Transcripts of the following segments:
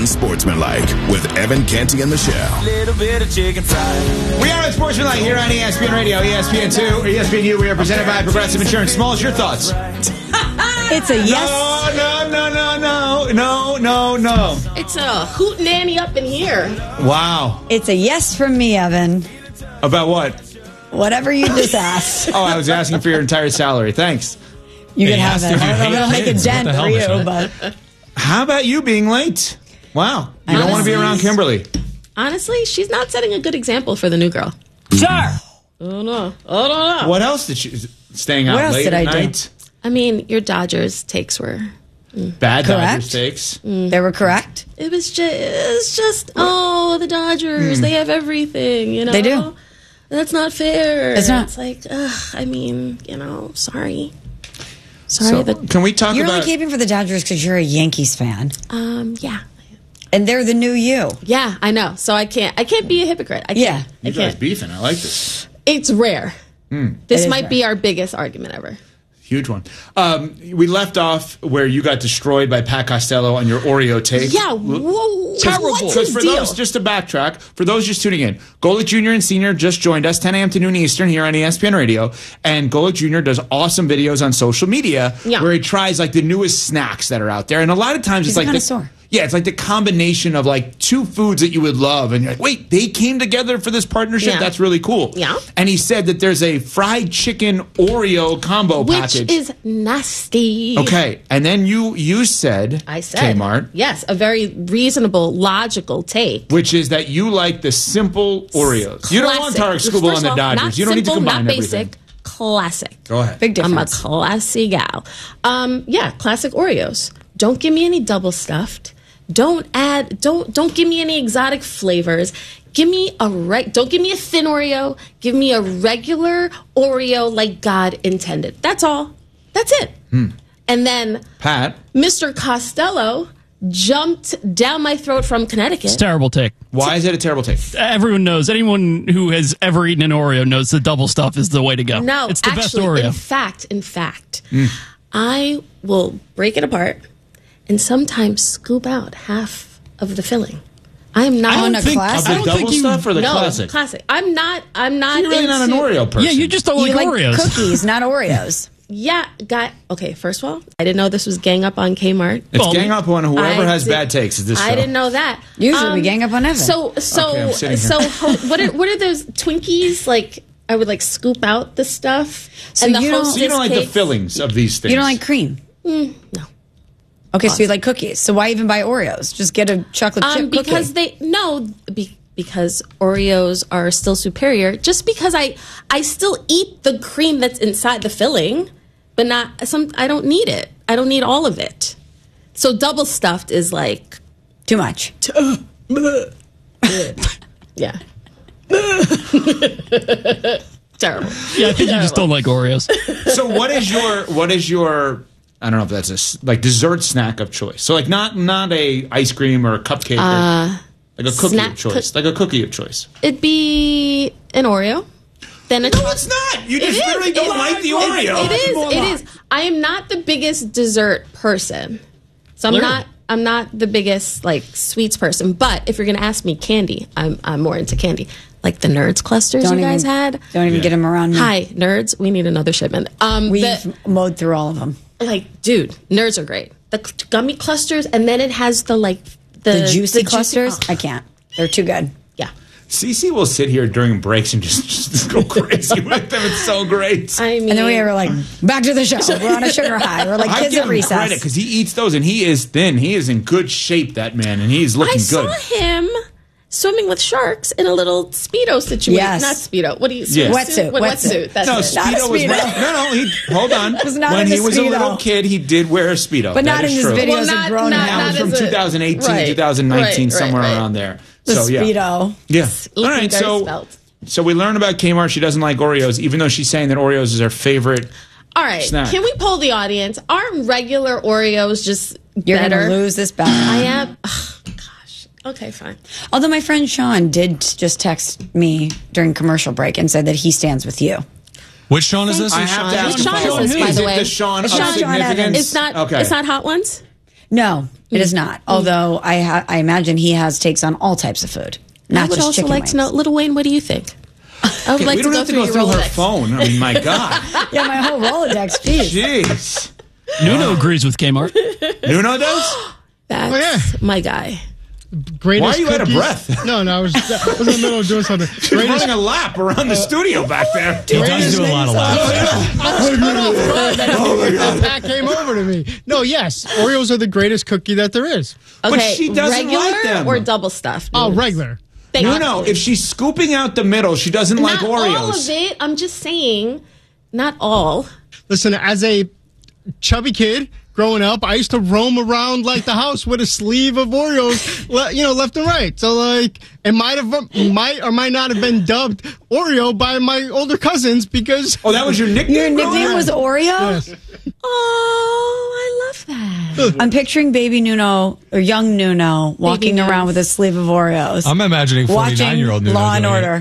Unsportsmanlike with Evan Canty and Michelle. Little bit of chicken fried. We are Unsportsmanlike here on ESPN Radio, ESPN2, ESPNU. We are presented by Progressive Insurance. Smalls, your thoughts? It's a yes. No. It's a hootenanny up in here. Wow. It's a yes from me, Evan. About what? Whatever you just asked. Oh, I was asking for your entire salary. Thanks. You can have asked it. if you I don't know if hate it'll make a kids. dent What the for hell, you, Michelle? but How about you being late? Wow. You don't want to be around Kimberly. Honestly, she's not setting a good example for the new girl. sure. Oh no. What else did she... Staying out What else late did at I do? night? I mean, your Dodgers takes were... Bad Correct. Dodgers takes. They were correct. It was just the Dodgers. They have everything, you know? They do. That's not fair. It's not. It's like, I mean, sorry. So, can we talk You're about... only keeping for the Dodgers because you're a Yankees fan, Yeah. and they're the new you. Yeah, I know. So I can't be a hypocrite. I Yeah. can't. You guys beefing. I like this. It's rare. It This is might rare. be our biggest argument ever. Huge one. We left off where you got destroyed by Pat Costello on your Oreo take. Yeah, whoa. Terrible. What's Because his for deal? those, just to backtrack, for those just tuning in, Golic Jr. and Sr. just joined us 10 a.m. to noon Eastern here on ESPN Radio. And Golic Jr. does awesome videos on social media where he tries like the newest snacks that are out there. And a lot of times He's it's a like connoisseur. it's like the combination of like two foods that you would love. And you're like, wait, they came together for this partnership? Yeah. That's really cool. Yeah. And he said that there's a fried chicken Oreo combo Which package. is nasty. Okay, and then you said, I said. Kmart, Yes, a very reasonable, logical take. which is that you like the simple Oreos. You don't want Tarek Classic. Skubal First on the of all, Dodgers. Not You don't need to simple, combine not everything. basic. Classic. Go ahead. Big I'm a difference. classy gal. Classic Oreos. Don't give me any double stuffed. Don't give me any exotic flavors. Give me don't give me a thin Oreo. Give me a regular Oreo like God intended. That's all. That's it. And then Pat, Mr. Costello jumped down my throat from Connecticut. It's a terrible take. why is it a terrible take? Everyone knows. Anyone who has ever eaten an Oreo knows the double stuff is the way to go. No, it's the best actually, Oreo. in fact, I will break it apart and sometimes scoop out half of the filling. I'm not On a think- classic? Of the I don't double think you- stuff or the no classic? I'm not. You're really not an into- Oreo person. Yeah, you just don't You like like Oreos. cookies, not Oreos. Yeah, okay. First of all, I didn't know this was gang up on Kmart. It's Well, gang up on whoever I has did- bad takes. Is this I show. didn't know that. Usually we gang up on Evan. So Okay, I'm sitting here. what are those Twinkies like? I would like scoop out the stuff and the you don't- Hostess So you don't like the cakes. fillings of these things. You don't like cream. No. Okay, so you like cookies. So why even buy Oreos? Just get a chocolate chip cookie. Because because Oreos are still superior. Just because I still eat the cream that's inside the filling, but I don't need it. I don't need all of it. So double stuffed is like Too much. yeah. Terrible. Yeah, I think you just don't like Oreos. So what is your I don't know if that's a like dessert snack of choice. So like not a ice cream or a cupcake, or like a cookie snack- of choice, like a cookie of choice. It'd be an Oreo. Then a No, it's not. You just literally don't like the Oreo. It is. I am not the biggest dessert person. So Clearly. I'm not the biggest like sweets person. But if you're gonna ask me candy, I'm more into candy. Like the Nerds clusters you guys had. Don't even get them around me. Hi, Nerds. We need another shipment. We've mowed through all of them. Like, dude, Nerds are great. The gummy clusters, and then it has the The juicy clusters, I can't. They're too good. Yeah. Cece will sit here during breaks and just go crazy with them. It's so great. I mean, And then we were like, back to the show. We're on a sugar high. We're like I kids give at him recess. credit because he eats those and he is thin. He is in good shape, that man, and he's looking I good. saw him swimming with sharks in a little Speedo situation. Yes. Not Speedo. What do you Yeah. Wetsuit, Wetsuit. That's No, it. Not a Speedo was Speedo. he hold on. was not when in he a was a Speedo. little kid, he did wear a Speedo. But not That in is this true. video. Well, Videos not, are grown not, now. That was not from as a- 2018, right, 2019, right, somewhere right. around there. The So yeah, Speedo. yeah. All Looking right, very so svelte. so we learned about Kmart. She doesn't like Oreos, even though she's saying that Oreos is her favorite. All right. Snack. Can we poll the audience? Aren't regular Oreos just You're better? going to lose this battle. I am. Oh, gosh. Okay, fine. Although my friend Sean did just text me during commercial break and said that he stands with you. Which Sean is this? I have to ask Sean a is follow-up. this, by Is the it way? the Sean of Sean significance? Evans. It's not. Okay. It's not Hot Ones. No, it is not. Although I imagine he has takes on all types of food, not I would just also chicken like wings. to know, Little Wayne, what do you think? I would like we don't have to go through her phone. I mean, my God. Yeah, my whole Rolodex. Jeez. Jeez. Nuno agrees with Kmart. Nuno does? That's my guy. Greatest Why are you out of cookies- breath? No, I was in the middle of doing something. She's running a lap around the studio back there. He does do a lot of laps. That came over to me. No, yes, Oreos are the greatest cookie that there is. Okay, But she doesn't regular like them. or double stuffed? Oh, regular. No, if she's scooping out the middle, she doesn't like Not Oreos. all of it. I'm just saying, not all. Listen, as a chubby kid growing up, I used to roam around like the house with a sleeve of Oreos, left and right. So like, it might or might not have been dubbed Oreo by my older cousins because. Oh, that was your nickname? Your nickname was Oreo? Yes. Oh, I love that. I'm picturing baby Nuno or young Nuno walking around with a sleeve of Oreos. I'm imagining 49-year-old Nuno. Law and doing it. Order.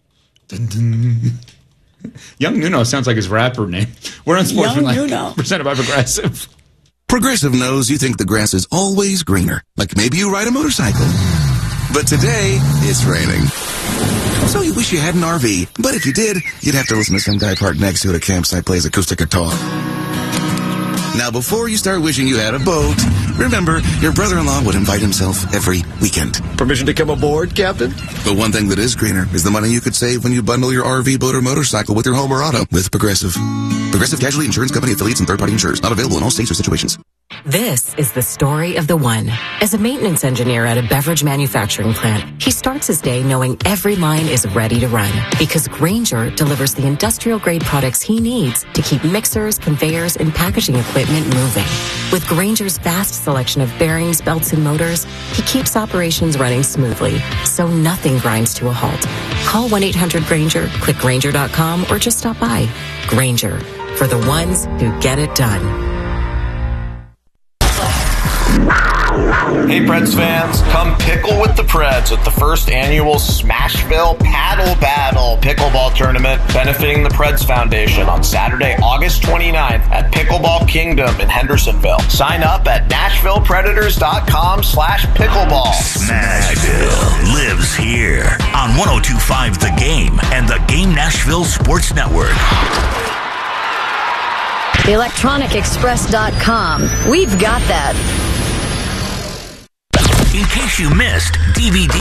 Young Nuno sounds like his rapper name. We're on Sportsman Young Nuno. presented by Progressive. Progressive knows you think the grass is always greener. Like maybe you ride a motorcycle. But today, it's raining. So you wish you had an RV. But if you did, you'd have to listen to some guy parked next to it at a campsite plays acoustic guitar. Now, before you start wishing you had a boat, remember, your brother-in-law would invite himself every weekend. Permission to come aboard, Captain? But one thing that is greener is the money you could save when you bundle your RV, boat, or motorcycle with your home or auto with Progressive. Progressive Casualty Insurance Company affiliates and third-party insurers. Not available in all states or situations. This is the story of the one. As a maintenance engineer at a beverage manufacturing plant, he starts his day knowing every line is ready to run because Grainger delivers the industrial-grade products he needs to keep mixers, conveyors, and packaging equipment moving. With Grainger's vast selection of bearings, belts, and motors, he keeps operations running smoothly, so nothing grinds to a halt. Call 1-800-GRAINGER, click Grainger.com, or just stop by. Grainger, for the ones who get it done. Hey Preds fans, come pickle with the Preds at the first annual Smashville Paddle Battle pickleball tournament benefiting the Preds Foundation on Saturday, August 29th at Pickleball Kingdom in Hendersonville. Sign up at NashvillePredators.com/pickleball. Smashville lives here on 102.5 The Game and the Game Nashville Sports Network. ElectronicExpress.com. We've got that. In case you missed DVD.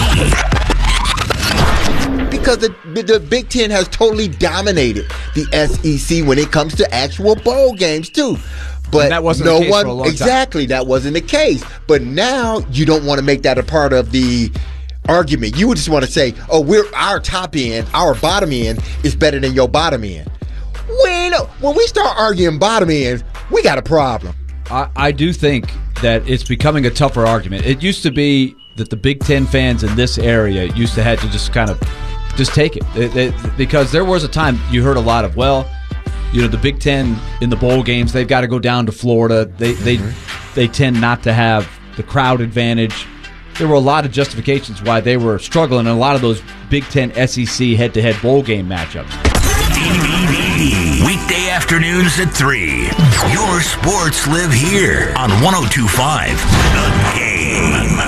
Because the Big Ten has totally dominated the SEC when it comes to actual bowl games, too. But and that wasn't the case for a long time. Exactly, that wasn't the case. But now you don't want to make that a part of the argument. You would just want to say, oh, our top end, our bottom end is better than your bottom end. When we start arguing bottom end, we got a problem. I do think that it's becoming a tougher argument. It used to be that the Big Ten fans in this area used to have to just kind of just take it. Because there was a time you heard a lot of, the Big Ten in the bowl games, they've got to go down to Florida. They tend not to have the crowd advantage. There were a lot of justifications why they were struggling in a lot of those Big Ten SEC head-to-head bowl game matchups. DVD, weekday afternoons at 3. Your sports live here on 102.5 The Game.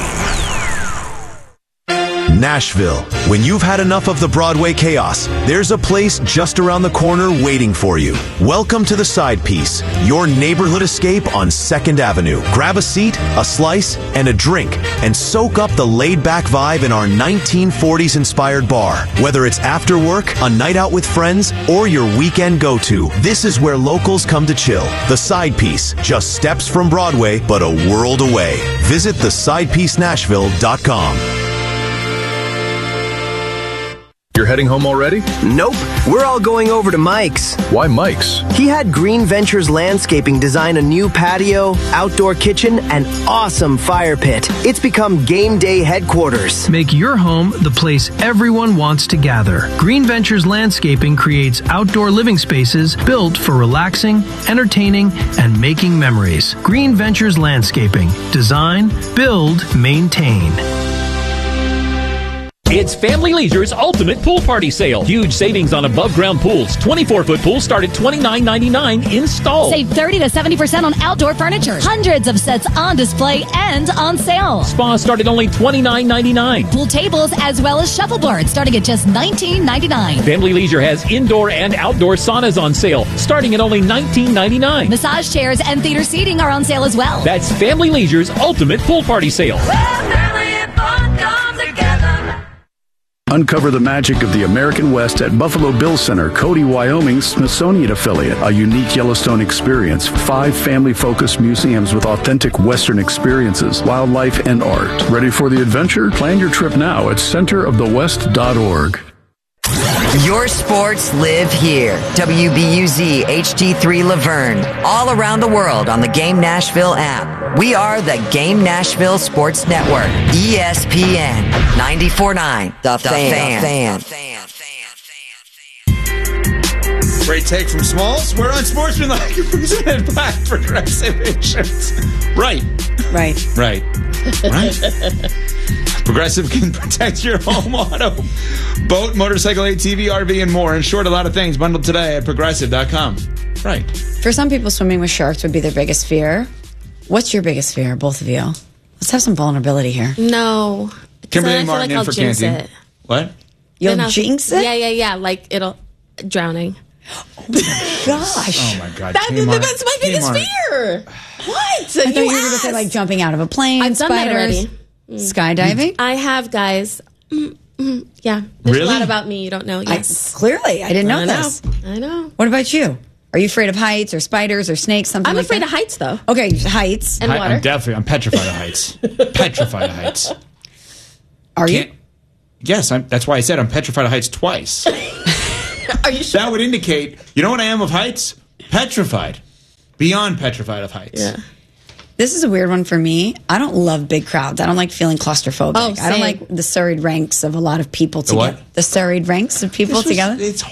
Nashville. When you've had enough of the Broadway chaos, there's a place just around the corner waiting for you. Welcome to the Side Piece, your neighborhood escape on 2nd Avenue. Grab a seat, a slice, and a drink, and soak up the laid-back vibe in our 1940s-inspired bar. Whether it's after work, a night out with friends, or your weekend go-to, this is where locals come to chill. The Side Piece, just steps from Broadway, but a world away. Visit thesidepiece.nashville.com. You're heading home already? Nope. We're all going over to Mike's. Why Mike's? He had Green Ventures Landscaping design a new patio, outdoor kitchen, and awesome fire pit. It's become game day headquarters. Make your home the place everyone wants to gather. Green Ventures Landscaping creates outdoor living spaces built for relaxing, entertaining, and making memories. Green Ventures Landscaping. Design, build, maintain. It's Family Leisure's ultimate pool party sale. Huge savings on above-ground pools. 24-foot pools start at $29.99 installed. Save 30 to 70% on outdoor furniture. Hundreds of sets on display and on sale. Spas start at only $29.99. Pool tables as well as shuffleboards starting at just $19.99. Family Leisure has indoor and outdoor saunas on sale starting at only $19.99. Massage chairs and theater seating are on sale as well. That's Family Leisure's ultimate pool party sale. Uncover the magic of the American West at Buffalo Bill Center, Cody, Wyoming's Smithsonian affiliate. A unique Yellowstone experience. 5 family-focused museums with authentic Western experiences, wildlife, and art. Ready for the adventure? Plan your trip now at centerofthewest.org. Your sports live here. WBUZ HD3 Laverne. All around the world on the Game Nashville app. We are the Game Nashville Sports Network. ESPN 94.9. The Fan. Great take from Smalls. We're on Sportsmanlike, presented by Progressive Insurance. Right. Progressive can protect your home, auto, boat, motorcycle, ATV, RV, and more. In short, a lot of things bundled today at Progressive.com. Right. For some people, swimming with sharks would be their biggest fear. What's your biggest fear, both of you? Let's have some vulnerability here. No. Kimberly Martin in for Canty. What? You'll jinx it? Yeah. Like it'll drowning. Oh my gosh. Oh my God. That's my biggest fear. What? I thought you were going to say like jumping out of a plane, I've done that spiders, already. skydiving. I have, guys. Yeah. There's a lot about me you don't know. Yes. Clearly, I didn't know this. I know. What about you? Are you afraid of heights or spiders or snakes? Something I'm like afraid that? of heights, though. Okay, heights and water. I'm petrified of heights. Petrified of heights. Are you? Yes, that's why I said I'm petrified of heights twice. Are you sure? That would indicate, you know what I am of heights? Petrified. Beyond petrified of heights. Yeah. This is a weird one for me. I don't love big crowds. I don't like feeling claustrophobic. Oh, I don't like the serried ranks of a lot of people together. what? The serried ranks of people together. It's